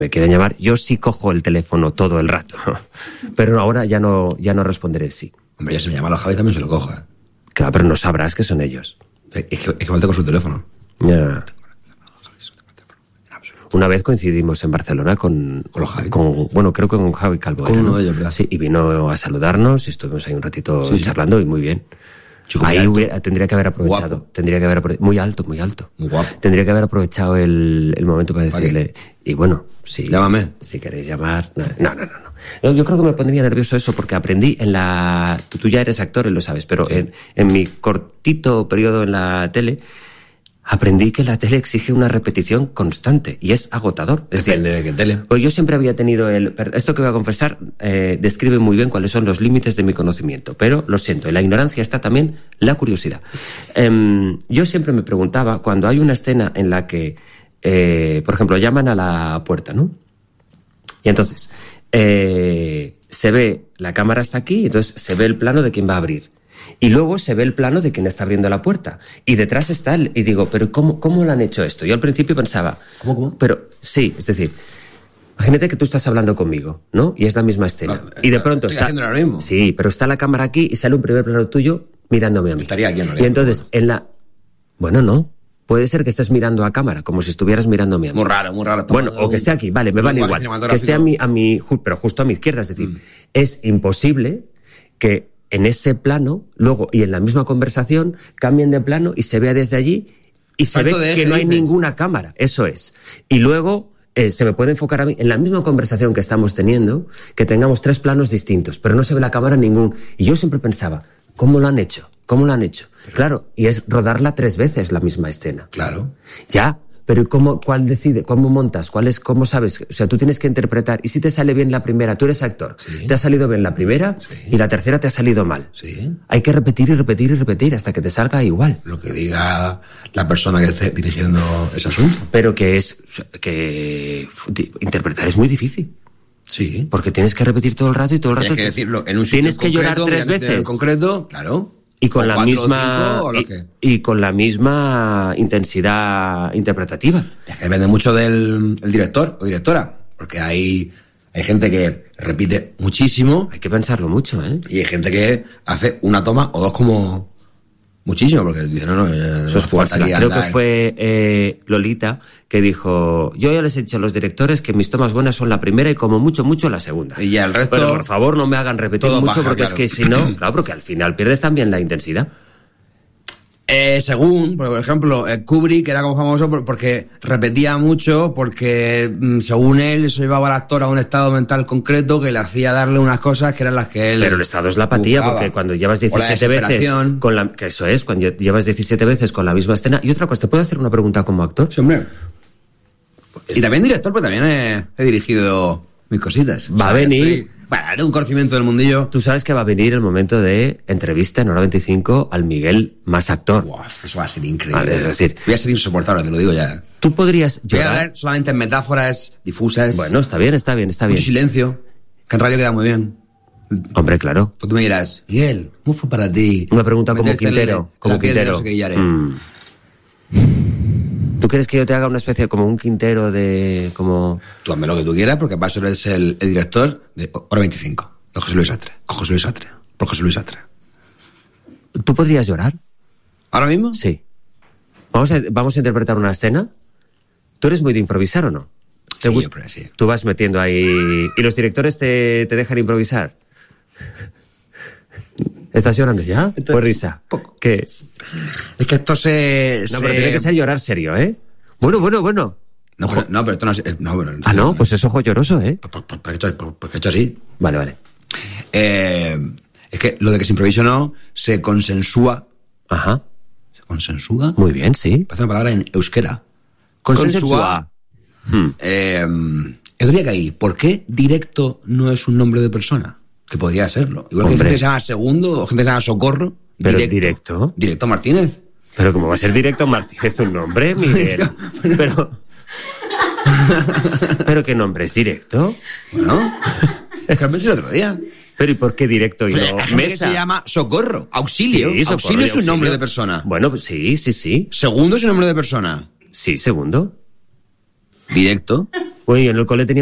me quieren llamar, yo sí cojo el teléfono todo el rato. Pero ahora ya no responderé sí. Hombre, ya se me llama a Javi también se lo cojo. Claro, pero no sabrás que son ellos. Es que falta con su teléfono. Ya. Una vez coincidimos en Barcelona con los Javi. Bueno, creo que con Javi Calvo. Con uno de ellos, ¿verdad? Sí, y vino a saludarnos y estuvimos ahí un ratito charlando y muy bien. Chico, ahí tendría que haber aprovechado. Guapo. Tendría que haber aprovechado. Muy alto. Muy guapo. Tendría que haber aprovechado el momento para decirle. Y bueno, sí. Llámame. Si queréis llamar. No. Yo creo que me pondría nervioso eso porque aprendí en la. Tú ya eres actor y lo sabes, pero sí. En mi cortito periodo en la tele. Aprendí que la tele exige una repetición constante y es agotador. Depende de qué tele. Pues yo siempre había tenido esto que voy a confesar describe muy bien cuáles son los límites de mi conocimiento, pero lo siento, en la ignorancia está también la curiosidad. Yo siempre me preguntaba, cuando hay una escena en la que, por ejemplo, llaman a la puerta, ¿no? Y entonces, se ve, la cámara está aquí, entonces se ve el plano de quién va a abrir. Y luego se ve el plano de quien está abriendo la puerta. Y detrás está él. Y digo, ¿pero cómo lo han hecho esto? Yo al principio pensaba... ¿Cómo? Pero sí, es decir, imagínate que tú estás hablando conmigo, ¿no? Y es la misma escena. Y de pronto está... haciendo lo mismo. Sí, pero está la cámara aquí y sale un primer plano tuyo mirándome a mí. Estaría aquí, y entonces, Bueno, no. Puede ser que estés mirando a cámara, como si estuvieras mirándome a mí. Muy raro. Bueno, o que esté aquí, vale, me vale igual. Que esté pero justo a mi izquierda. Es decir, es imposible que... en ese plano, luego, y en la misma conversación, cambien de plano y se vea desde allí y se ve que no hay ninguna cámara. Eso es. Y luego se me puede enfocar a mí en la misma conversación que estamos teniendo, que tengamos 3 planos distintos, pero no se ve la cámara en ningún. Y yo siempre pensaba, ¿cómo lo han hecho? Claro, y es rodarla 3 veces la misma escena. Claro. Ya. Pero ¿cuál decide? ¿Cómo montas? ¿Cómo sabes? O sea, tú tienes que interpretar. Y si te sale bien la primera, tú eres actor. Sí. Te ha salido bien la primera y la tercera te ha salido mal. Sí. Hay que repetir hasta que te salga igual. Lo que diga la persona que esté dirigiendo ese asunto. Pero que interpretar es muy difícil. Sí. Porque tienes que repetir todo el rato y todo el rato. Tienes que decirlo en un sitio tienes que llorar 3 veces. En concreto, claro. Y con la misma intensidad interpretativa. Es que depende mucho del director o directora, porque hay gente que repite muchísimo. Hay que pensarlo mucho, ¿eh? Y hay gente que hace una toma o 2 como muchísimo, porque dice, eso es jugársela. Creo que fue Lolita que dijo, yo ya les he dicho a los directores que mis tomas buenas son la primera y como mucho la segunda. Y ya el resto... Pero por favor no me hagan repetir mucho baja, porque claro. Es que si no, claro, porque al final pierdes también la intensidad. Según, por ejemplo, Kubrick era como famoso porque repetía mucho, porque según él eso llevaba al actor a un estado mental concreto que le hacía darle unas cosas que eran las que él... Pero el estado es la apatía, buscaba. Porque cuando llevas 17 veces que eso es, cuando llevas 17 veces con la misma escena. Y otra cosa, ¿te puedo hacer una pregunta como actor? Sí, hombre. Y también director, porque también he dirigido mis cositas. Va a venir... Bueno, un conocimiento del mundillo. Tú sabes que va a venir el momento de entrevista en Hora 25 al Miguel más actor. Wow, eso va a ser increíble. Es decir, voy a ser insoportable, te lo digo ya. Tú podrías llorar. Voy a hablar solamente en metáforas difusas. Bueno, está bien. Mucho silencio, que en radio queda muy bien. Hombre, claro. Pues tú me dirás, Miguel, ¿cómo fue para ti? Una pregunta como Quintero. ¿Tú quieres que yo te haga una especie como un Quintero de... como... Tú hazme lo que tú quieras, porque para eso eres el director de Hora 25, de José Luis Sastre. Con José Luis Sastre. Por José Luis Sastre. ¿Tú podrías llorar? ¿Ahora mismo? Sí. Vamos a interpretar una escena. ¿Tú eres muy de improvisar o no? Sí. Tú vas metiendo ahí... ¿Y los directores te dejan improvisar? ¿Estás llorando ya? ¿O risa? Poco. ¿Qué es? Es que esto No, pero tiene que ser llorar serio, ¿eh? Bueno. No, pero esto no es... No, pues es ojo lloroso, ¿eh? Porque he hecho así. Vale. Es que lo de que se improvise o no, se consensúa. Ajá. ¿Se consensúa? Muy bien, sí. Parece una palabra en euskera. Consensúa. Yo diría que ahí, ¿por qué directo no es un nombre de persona? Que podría serlo. Igual que gente se llama Segundo o gente se llama Socorro. ¿Pero directo? Directo Martínez. ¿Pero cómo va a ser Directo Martínez un nombre, Miguel? ¿Pero qué nombre es Directo? Bueno, es que lo pensé el otro día. ¿Pero y por qué Directo y no Mesa? Que se llama Socorro, Auxilio. Sí, Socorro Auxilio es un nombre de persona. Bueno, pues sí. Segundo es un nombre de persona. Sí, Segundo. directo. Bueno, yo en el cole tenía